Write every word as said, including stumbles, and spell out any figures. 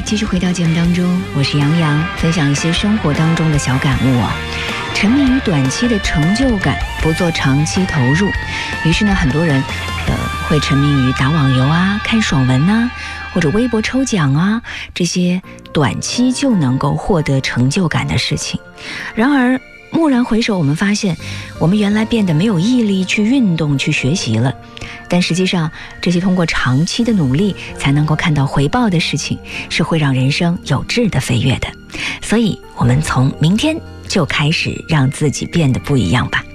继续回到节目当中，我是杨洋，分享一些生活当中的小感悟哦。沉迷于短期的成就感，不做长期投入，于是呢，很多人呃会沉迷于打网游啊、看爽文啊，或者微博抽奖啊，这些短期就能够获得成就感的事情。然而蓦然回首，我们发现我们原来变得没有毅力去运动、去学习了。但实际上，这些通过长期的努力才能够看到回报的事情，是会让人生有质的飞跃的。所以我们从明天就开始让自己变得不一样吧。